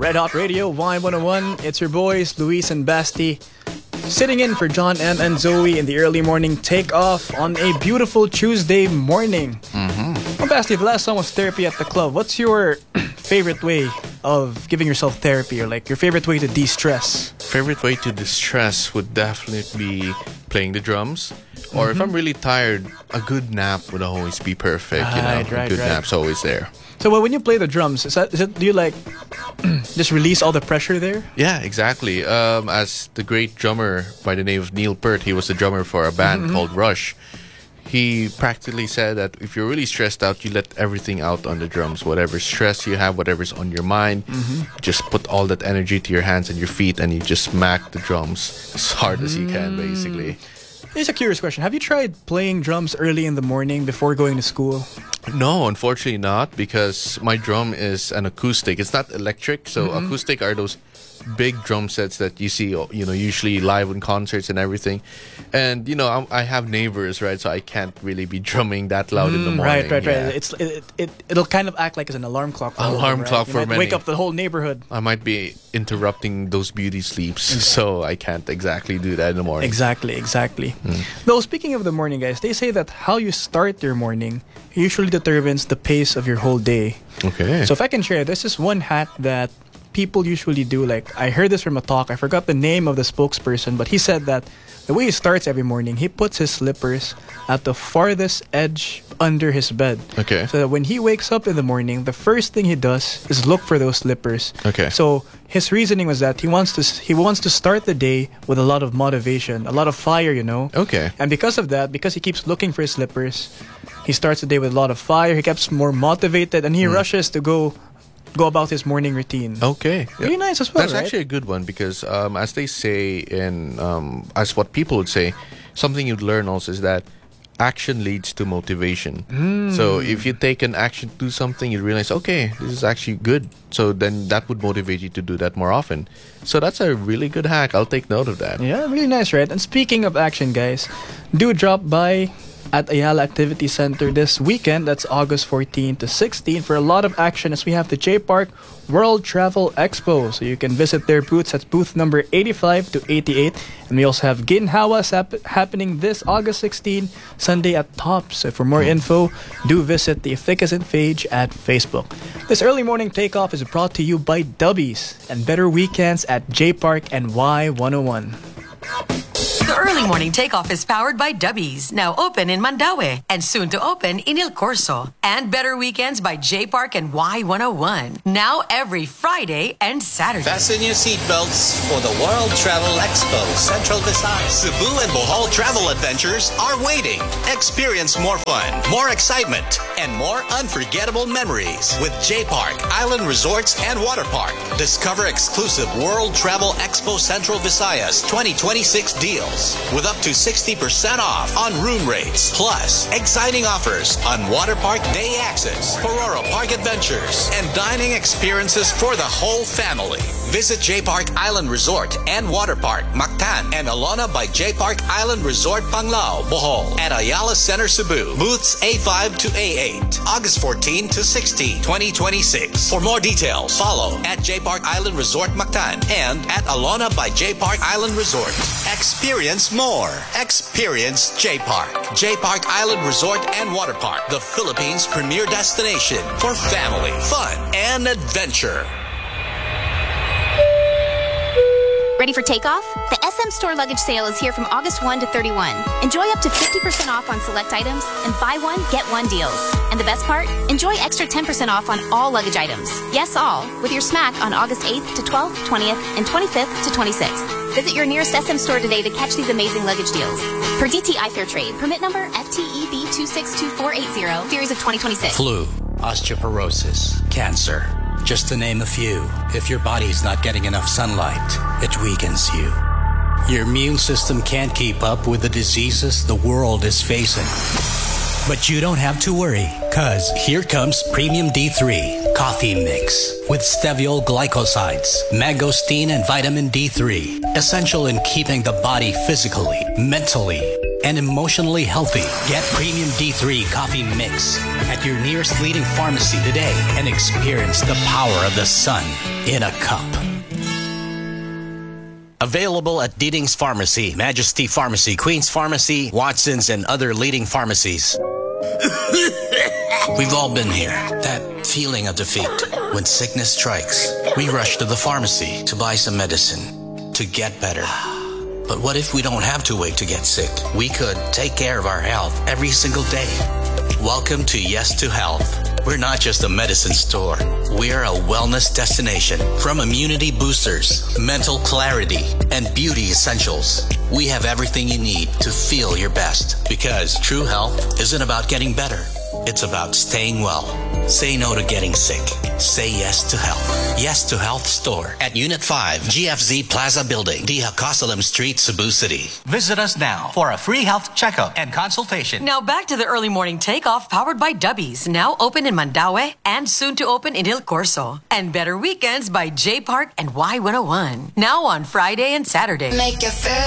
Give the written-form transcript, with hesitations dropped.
Red Hot Radio, Y101. It's your boys, Luis and Basti, sitting in for John M. and Zoe in the early morning takeoff on a beautiful Tuesday morning. Well, Basti, the last song was Therapy at the Club. What's your favorite way of giving yourself therapy, or like your favorite way to de-stress? Favorite way to de-stress would definitely be playing the drums. Or if I'm really tired, a good nap would always be perfect. A good nap's always there. So when you play the drums, do you like just release all the pressure there? Yeah, exactly. As the great drummer by the name of Neil Peart, he was the drummer for a band called Rush. He practically said that if you're really stressed out, you let everything out on the drums. Whatever stress you have, whatever's on your mind, just put all that energy to your hands and your feet, and you just smack the drums as hard as you can, basically. Here's a curious question. Have you tried playing drums early in the morning before going to school? No, unfortunately not, because my drum is an acoustic. It's not electric, so acoustic are those big drum sets that you see, usually live in concerts and everything. And, I have neighbors, right? So I can't really be drumming that loud in the morning. Right. Yeah. It'll kind of act like it's an alarm clock. Clock for many. Wake up the whole neighborhood. I might be interrupting those beauty sleeps, so I can't exactly do that in the morning. Exactly. Though, speaking of the morning, guys, they say that how you start your morning usually determines the pace of your whole day. Okay. So if I can share, this is one hack that people usually do. Like, I heard this from a talk. I forgot the name of the spokesperson, but he said that the way he starts every morning, he puts his slippers at the farthest edge under his bed. Okay. So that when he wakes up in the morning, the first thing he does is look for those slippers. Okay. So his reasoning was that he wants to start the day with a lot of motivation, a lot of fire, Okay. And because of that, because he keeps looking for his slippers, he starts the day with a lot of fire. He gets more motivated, and he rushes to go about his morning routine. Okay. Very nice as well. That's actually a good one, because as they say as what people would say, something you'd learn also is that action leads to motivation. So if you take an action to do something, you realize, okay, this is actually good. So then that would motivate you to do that more often. So that's a really good hack. I'll take note of that. Yeah, really nice, right? And speaking of action, guys, do drop by at Ayala Activity Center this weekend. That's August 14 to 16 for a lot of action, as we have the J Park World Travel Expo. So you can visit their booths at booth number 85 to 88. And we also have Ginhawa happening this August 16, Sunday at Tops. So for more info, do visit the Efficacent page at Facebook. This early morning takeoff is brought to you by Dubbies and better weekends at J Park and Y101. The early morning takeoff is powered by Dubbies, now open in Mandaue and soon to open in El Corso. And Better Weekends by J Park and Y101, now every Friday and Saturday. Fasten your seatbelts for the World Travel Expo, Central Visayas. Cebu and Bohol travel adventures are waiting. Experience more fun, more excitement, and more unforgettable memories with J Park Island Resorts and Water Park. Discover exclusive World Travel Expo Central Visayas 2026 deals with up to 60% off on room rates, plus exciting offers on Water Park Day Access, Pororo Park Adventures, and dining experiences for the whole family. Visit J Park Island Resort and Water Park, Mactan, and Alona by J Park Island Resort, Panglao, Bohol, at Ayala Center, Cebu. Booths A5 to A8, August 14 to 16, 2026. For more details, follow at J Park Island Resort, Mactan, and at Alona by J Park Island Resort. Experience more. Experience J Park. J Park Island Resort and Water Park, the Philippines' premier destination for family, fun, and adventure. Ready for takeoff? The SM Store Luggage Sale is here from August 1 to 31. Enjoy up to 50% off on select items and buy one, get one deals. And the best part? Enjoy extra 10% off on all luggage items. Yes, all, with your smack on August 8th to 12th, 20th, and 25th to 26th. Visit your nearest SM store today to catch these amazing luggage deals. Per DTI Fair Trade, permit number FTEB 262480, series of 2026. Flu, osteoporosis, cancer. Just to name a few. If your body's not getting enough sunlight, it weakens you. Your immune system can't keep up with the diseases the world is facing. But you don't have to worry, cause here comes Premium D3 Coffee Mix with steviol glycosides, mangosteen, and vitamin D3. Essential in keeping the body physically, mentally, and emotionally healthy. Get Premium D3 Coffee Mix at your nearest leading pharmacy today and experience the power of the sun in a cup. Available at Deeding's Pharmacy, Majesty Pharmacy, Queen's Pharmacy, Watson's, and other leading pharmacies. We've all been here. That feeling of defeat. When sickness strikes, we rush to the pharmacy to buy some medicine to get better. But what if we don't have to wait to get sick? We could take care of our health every single day. Welcome to Yes to Health. We're not just a medicine store. We're a wellness destination. From immunity boosters, mental clarity, and beauty essentials, we have everything you need to feel your best. Because true health isn't about getting better. It's about staying well. Say no to getting sick. Say yes to health. Yes to Health Store At Unit 5, GFZ Plaza Building, D. Hacasalam Street, Cebu City. Visit us now for a free health checkup and consultation. Now back to the early morning takeoff powered by Dubbies, now open in Mandaue and soon to open in Il Corso. And Better Weekends by J Park and Y101, now on Friday and Saturday. Make it feel